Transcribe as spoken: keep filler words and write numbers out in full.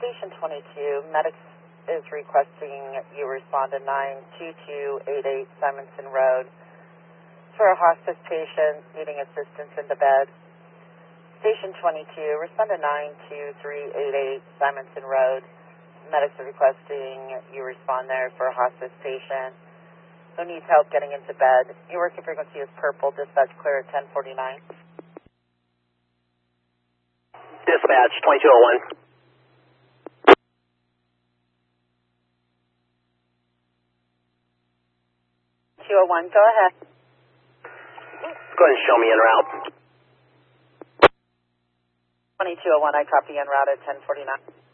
Station twenty-two, Medics is requesting you respond to nine two two eight eight Simonson Road for a hospice patient needing assistance in the bed. Station twenty-two, respond to nine two three eight eight Simonson Road. Medics are requesting you respond there for a hospice patient who needs help getting into bed. Your working frequency is purple. Dispatch clear at ten forty-nine. Dispatch twenty-two oh one. two oh one, go ahead. Go ahead and show me en route. twenty-two oh one, I copy en route at ten forty-nine.